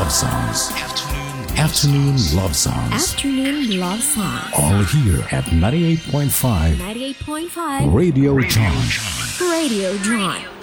love songs. Afternoon love songs. Afternoon love songs. All here at 98.5. 98.5. Radio John. Radio John.